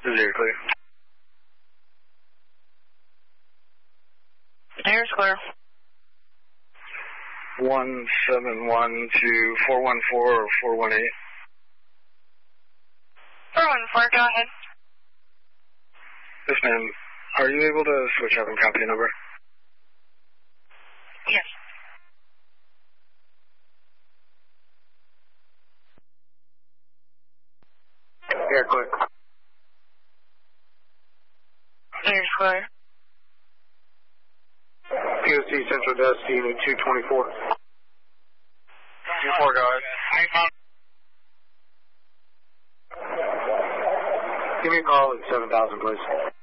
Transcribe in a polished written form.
Zero clear. Air's clear. 171 to 414 or 418. 414, go ahead. Yes, ma'am. Are you able to switch up and copy a number? Yes. Air clear. Air's clear. POC Central Dust, Unit 224. 2-4, guys. Give me a call at 7,000, please.